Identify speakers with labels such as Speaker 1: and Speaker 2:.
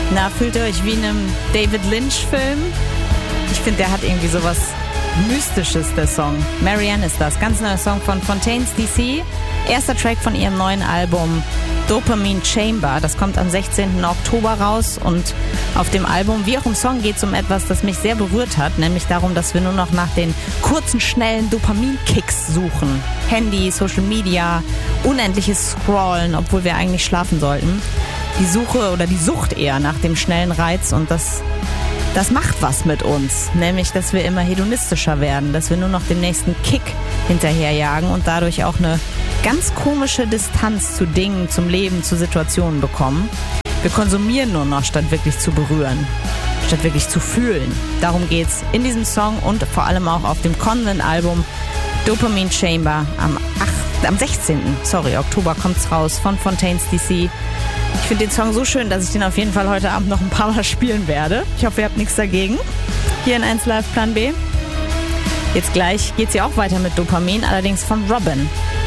Speaker 1: Na, fühlt ihr euch wie in einem David Lynch-Film? Ich finde, der hat irgendwie sowas Mystisches, der Song. Marianne ist das. Ganz neuer Song von Fontaines DC. Erster Track von ihrem neuen Album Dopamine Chamber. Das kommt am 16. Oktober raus und auf dem Album, wie auch im Song, geht es um etwas, das mich sehr berührt hat, nämlich darum, dass wir nur noch nach den kurzen, schnellen Dopamin-Kicks suchen. Handy, Social Media, unendliches Scrollen, obwohl wir eigentlich schlafen sollten. Die Suche oder die Sucht eher nach dem schnellen Reiz und das macht was mit uns, nämlich, dass wir immer hedonistischer werden, dass wir nur noch den nächsten Kick hinterherjagen und dadurch auch eine ganz komische Distanz zu Dingen, zum Leben, zu Situationen bekommen. Wir konsumieren nur noch, statt wirklich zu berühren, statt wirklich zu fühlen. Darum geht's in diesem Song und vor allem auch auf dem kommenden Album Dopamine Chamber am 16. Oktober kommt's raus von Fontaines DC. Ich finde den Song so schön, dass ich den auf jeden Fall heute Abend noch ein paar Mal spielen werde. Ich hoffe, ihr habt nichts dagegen. Hier in 1 Live Plan B. Jetzt gleich geht's ja auch weiter mit Dopamin, allerdings von Robin.